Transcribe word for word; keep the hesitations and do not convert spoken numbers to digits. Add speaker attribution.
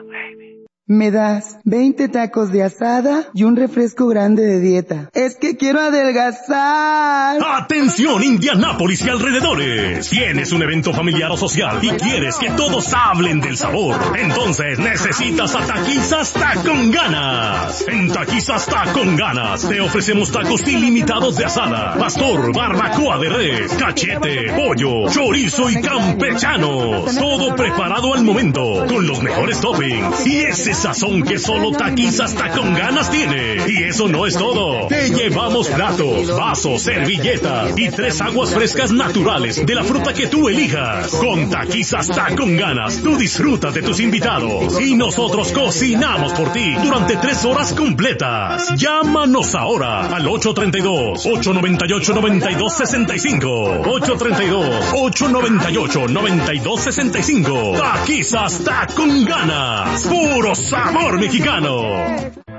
Speaker 1: Me das veinte tacos de asada y un refresco grande de dieta. Es que quiero adelgazar.
Speaker 2: ¡Atención, Indianápolis y alrededores! Tienes un evento familiar o social y quieres que todos hablen del sabor. Entonces necesitas a Taquizas Con Ganas. En Taquizas Con Ganas te ofrecemos tacos ilimitados de asada, pastor, barbacoa de res, cachete, pollo, chorizo y campechanos. Todo preparado al momento, con los mejores toppings. Y ese sazón que solo Taquizas Con Ganas tiene. Y eso no es todo. Te llevamos platos, vasos, servilletas y tres aguas frescas naturales de la fruta que tú elijas. Con Taquizas Con Ganas tú disfrutas de tus invitados y nosotros cocinamos por ti durante tres horas completas. Llámanos ahora al ocho tres dos, ocho nueve ocho, nueve dos seis cinco. ocho tres dos, ocho nueve ocho, nueve dos seis cinco. Taquizas Con Ganas. Puro sabor mexicano.